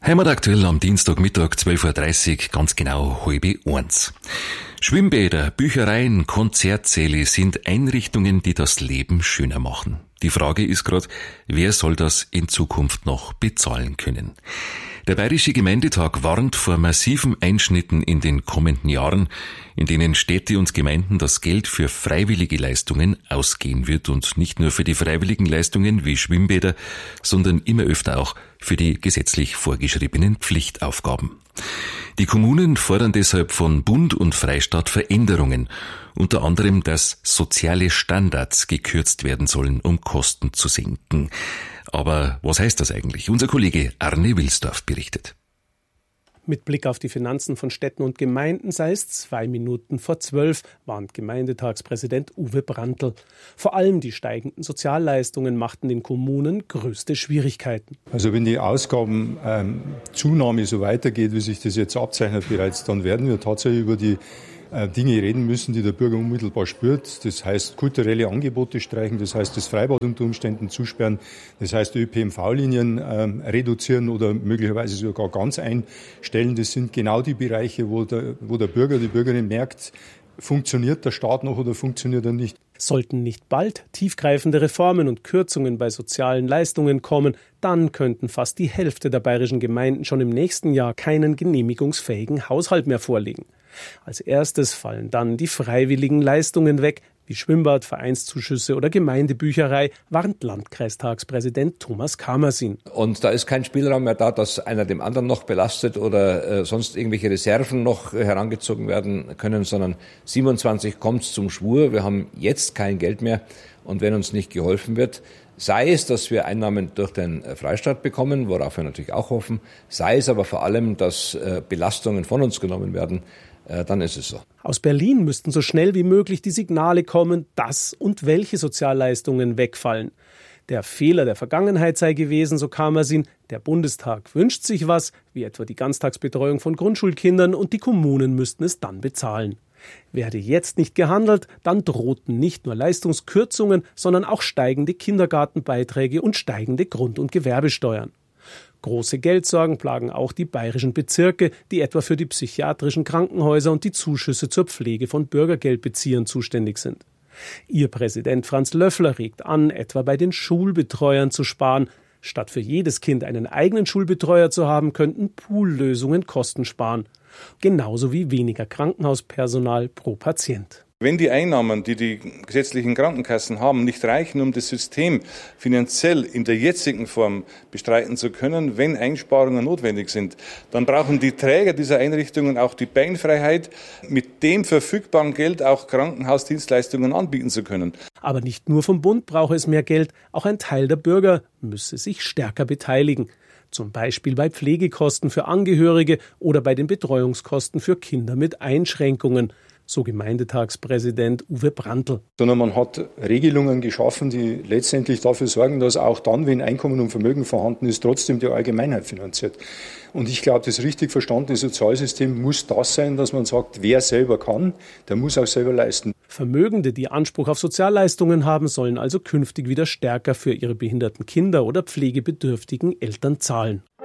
Heimataktuell am Dienstagmittag 12.30 Uhr, ganz genau 12:30. Schwimmbäder, Büchereien, Konzertsäle sind Einrichtungen, die das Leben schöner machen. Die Frage ist gerade, wer soll das in Zukunft noch bezahlen können? Der Bayerische Gemeindetag warnt vor massiven Einschnitten in den kommenden Jahren, in denen Städte und Gemeinden das Geld für freiwillige Leistungen ausgehen wird und nicht nur für die freiwilligen Leistungen wie Schwimmbäder, sondern immer öfter auch für die gesetzlich vorgeschriebenen Pflichtaufgaben. Die Kommunen fordern deshalb von Bund und Freistaat Veränderungen, unter anderem, dass soziale Standards gekürzt werden sollen, um Kosten zu senken. Aber was heißt das eigentlich? Unser Kollege Arne Wilsdorf berichtet. Mit Blick auf die Finanzen von Städten und Gemeinden sei es 11:02, warnt Gemeindetagspräsident Uwe Brandl. Vor allem die steigenden Sozialleistungen machten den Kommunen größte Schwierigkeiten. Also wenn die Ausgabenzunahme so weitergeht, wie sich das jetzt abzeichnet bereits, dann werden wir tatsächlich über die Dinge reden müssen, die der Bürger unmittelbar spürt. Das heißt, kulturelle Angebote streichen, das heißt, das Freibad unter Umständen zusperren, das heißt, ÖPNV-Linien reduzieren oder möglicherweise sogar ganz einstellen. Das sind genau die Bereiche, wo der Bürger, die Bürgerin merkt, funktioniert der Staat noch oder funktioniert er nicht. Sollten nicht bald tiefgreifende Reformen und Kürzungen bei sozialen Leistungen kommen, dann könnten fast die Hälfte der bayerischen Gemeinden schon im nächsten Jahr keinen genehmigungsfähigen Haushalt mehr vorlegen. Als erstes fallen dann die freiwilligen Leistungen weg, wie Schwimmbad, Vereinszuschüsse oder Gemeindebücherei, warnt Landkreistagspräsident Thomas Kamersin. Und da ist kein Spielraum mehr da, dass einer dem anderen noch belastet oder sonst irgendwelche Reserven noch herangezogen werden können, sondern 27 kommt zum Schwur. Wir haben jetzt kein Geld mehr und wenn uns nicht geholfen wird, sei es, dass wir Einnahmen durch den Freistaat bekommen, worauf wir natürlich auch hoffen, sei es aber vor allem, dass Belastungen von uns genommen werden, dann ist es so. Aus Berlin müssten so schnell wie möglich die Signale kommen, dass und welche Sozialleistungen wegfallen. Der Fehler der Vergangenheit sei gewesen, so Kamersin, der Bundestag wünscht sich was, wie etwa die Ganztagsbetreuung von Grundschulkindern, und die Kommunen müssten es dann bezahlen. Werde jetzt nicht gehandelt, dann drohten nicht nur Leistungskürzungen, sondern auch steigende Kindergartenbeiträge und steigende Grund- und Gewerbesteuern. Große Geldsorgen plagen auch die bayerischen Bezirke, die etwa für die psychiatrischen Krankenhäuser und die Zuschüsse zur Pflege von Bürgergeldbeziehern zuständig sind. Ihr Präsident Franz Löffler regt an, etwa bei den Schulbetreuern zu sparen. Statt für jedes Kind einen eigenen Schulbetreuer zu haben, könnten Poollösungen Kosten sparen. Genauso wie weniger Krankenhauspersonal pro Patient. Wenn die Einnahmen, die die gesetzlichen Krankenkassen haben, nicht reichen, um das System finanziell in der jetzigen Form bestreiten zu können, wenn Einsparungen notwendig sind, dann brauchen die Träger dieser Einrichtungen auch die Beinfreiheit, mit dem verfügbaren Geld auch Krankenhausdienstleistungen anbieten zu können. Aber nicht nur vom Bund brauche es mehr Geld, auch ein Teil der Bürger müsse sich stärker beteiligen. Zum Beispiel bei Pflegekosten für Angehörige oder bei den Betreuungskosten für Kinder mit Einschränkungen. So Gemeindetagspräsident Uwe Brandl. Sondern man hat Regelungen geschaffen, die letztendlich dafür sorgen, dass auch dann, wenn Einkommen und Vermögen vorhanden ist, trotzdem die Allgemeinheit finanziert. Und ich glaube, das richtig verstandene Sozialsystem muss das sein, dass man sagt, wer selber kann, der muss auch selber leisten. Vermögende, die Anspruch auf Sozialleistungen haben, sollen also künftig wieder stärker für ihre behinderten Kinder oder pflegebedürftigen Eltern zahlen.